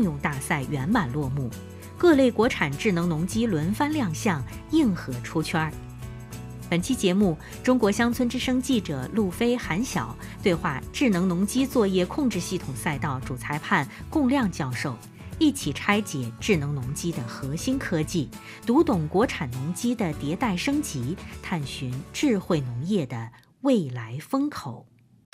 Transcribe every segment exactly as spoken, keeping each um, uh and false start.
用大赛圆满落幕，各类国产智能农机轮番亮相，硬核出圈。本期节目，中国乡村之声记者陆飞、韩晓对话智能农机作业控制系统赛道主裁判龚亮教授，一起拆解智能农机的核心科技，读懂国产农机的迭代升级，探寻智慧农业的未来风口。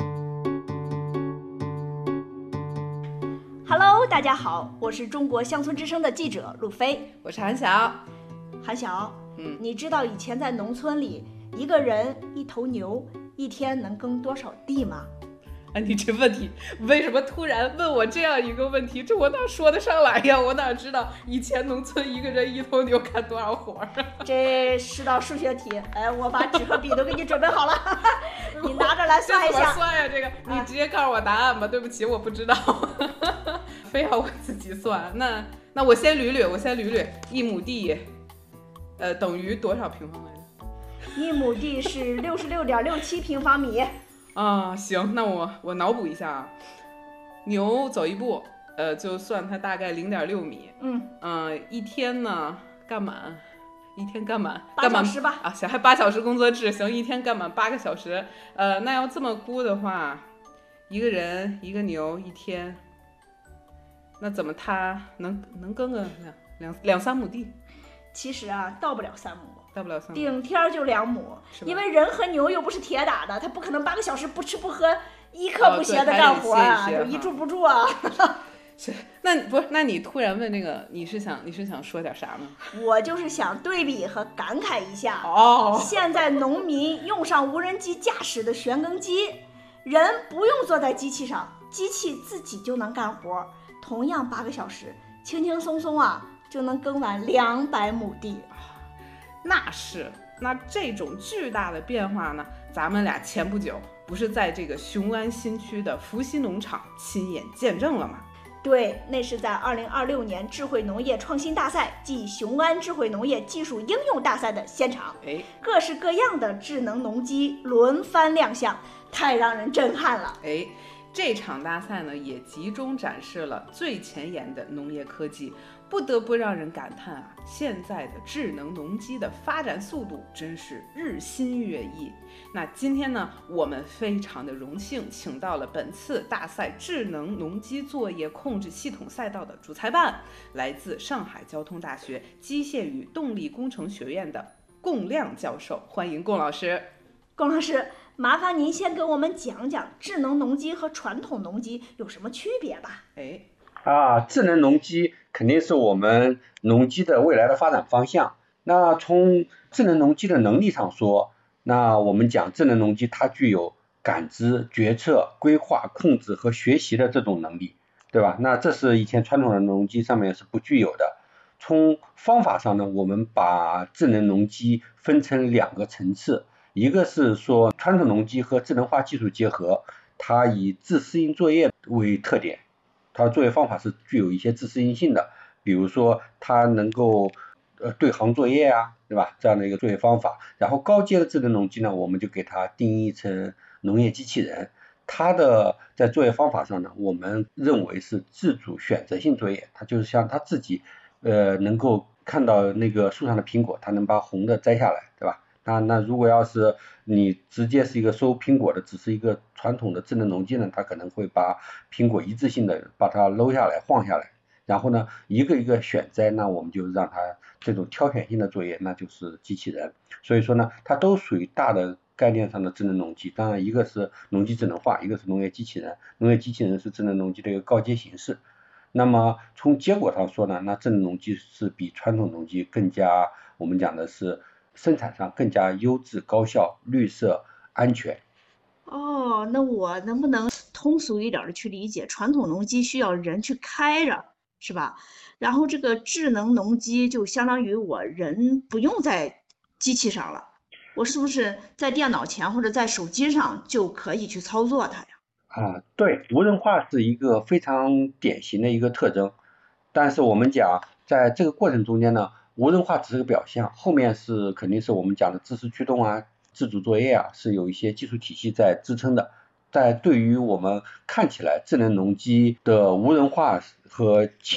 Hello， 大家好，我是中国乡村之声的记者陆飞， 我是韩晓。 韩晓， 嗯， 你知道以前在农村里，一个人一头牛一天能耕多少地吗？ 哎，你这问题为什么突然问我这样一个问题？这我哪说得上来呀？我哪知道以前农村一个人一头牛干多少活啊？ 这是道数学题，哎，我把纸和笔都给你准备好了，你拿着来算一下。 这怎么算呀？这个你直接告诉我答案吧。啊、对不起，我不知道，非要我自己算。那那我先捋捋，我先捋捋，一亩地，呃，等于多少平方来着？ 一亩地是六十六点六七平方米。 啊，行，那我我脑补一下啊，牛走一步，呃，就算它大概零点六米， 嗯， 呃，一天呢干满，一天干满八小时吧， 啊，行，还八小时工作制，行，一天干满八个小时，呃，那要这么估的话，一个人一个牛一天，那怎么他能能耕个两两两三亩地？ 其实啊，到不了三亩。 到不了三亩， 顶天就两亩，因为人和牛又不是铁打的，它不可能八个小时不吃不喝、一刻不歇的干活啊， 哦、 就一住不住啊。 是，那不是？那你突然问这个，你是想你是想说点啥呢？ 我就是想对比和感慨一下哦， 现在农民用上无人机驾驶的旋耕机，人不用坐在机器上，机器自己就能干活，同样八个小时，轻轻松松啊就能耕完两百亩地。 那是，那这种巨大的变化呢，咱们俩前不久不是在这个雄安新区的福熙农场亲眼见证了吗？ 对，那是在二零二六年智慧农业创新大赛暨雄安智慧农业技术应用大赛的现场， 哎， 各式各样的智能农机轮番亮相，太让人震撼了。 哎，这场大赛呢，也集中展示了最前沿的农业科技。不得不让人感叹啊，现在的智能农机的发展速度真是日新月异。那今天呢，我们非常的荣幸，请到了本次大赛智能农机作业控制系统赛道的主裁判，来自上海交通大学机械与动力工程学院的龚亮教授，欢迎龚老师。 龚老师，麻烦您先给我们讲讲智能农机和传统农机有什么区别吧？ 哎。 啊，智能农机肯定是我们农机的未来的发展方向。那从智能农机的能力上说，那我们讲智能农机它具有感知、决策、规划、控制和学习的这种能力，对吧？那这是以前传统的农机上面是不具有的。从方法上呢，我们把智能农机分成两个层次，一个是说传统农机和智能化技术结合，它以自适应作业为特点。它的作业方法是具有一些自适应性的，比如说它能够呃对行作业啊，对吧？这样的一个作业方法。然后高阶的智能农机呢，我们就给它定义成农业机器人。它的在作业方法上呢，我们认为是自主选择性作业，它就是像它自己呃能够看到那个树上的苹果，它能把红的摘下来，对吧？那那如果要是你直接是一个收苹果的，只是一个传统的智能农机呢，它可能会把苹果一致性的把它搂下来、晃下来，然后呢一个一个选摘，那我们就让它这种挑选性的作业，那就是机器人。所以说呢，它都属于大的概念上的智能农机。当然，一个是农机智能化，一个是农业机器人。农业机器人是智能农机的一个高阶形式。那么从结果上说呢，那智能农机是比传统农机更加，我们讲的是生产上更加优质、高效、绿色、安全。 哦，那我能不能通俗一点的去理解，传统农机需要人去开着，是吧？然后这个智能农机就相当于我人不用在机器上了，我是不是在电脑前或者在手机上就可以去操作它呀？ 啊，对，无人化是一个非常典型的一个特征，但是我们讲在这个过程中间呢，无人化只是个表象，后面是肯定是我们讲的自适驱动啊、自主作业啊，是有一些技术体系在支撑的。在对于我们看起来智能农机的无人化和